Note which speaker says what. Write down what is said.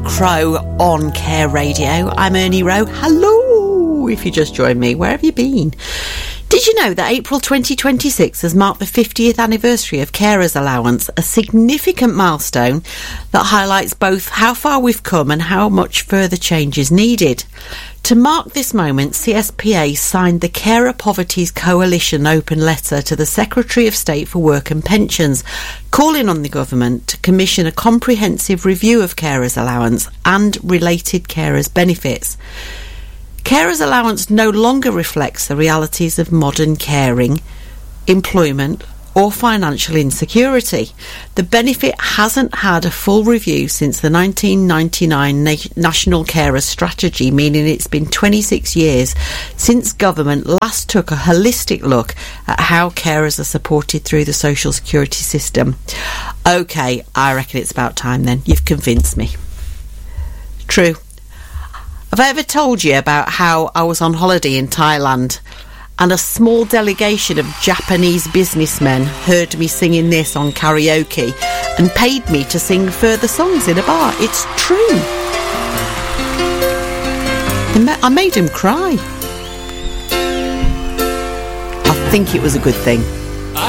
Speaker 1: Crow on Care Radio. I'm Ernie Rowe. Hello, if you just joined me. Where have you been? Did you know that April 2026 has marked the 50th anniversary of Carers Allowance, a significant milestone that highlights both how far we've come and how much further change is needed? To mark this moment, CSPA signed the Carer Poverties Coalition open letter to the Secretary of State for Work and Pensions, calling on the government to commission a comprehensive review of Carers Allowance and related carers' benefits. Carers Allowance no longer reflects the realities of modern caring, employment or financial insecurity. The benefit hasn't had a full review since the 1999 National Carers Strategy, meaning it's been 26 years since government last took a holistic look at how carers are supported through the social security system. OK, I reckon it's about time then. You've convinced me. True. Have I ever told you about how I was on holiday in Thailand and a small delegation of Japanese businessmen heard me singing this on karaoke and paid me to sing further songs in a bar? It's true. I made them cry. I think it was a good thing.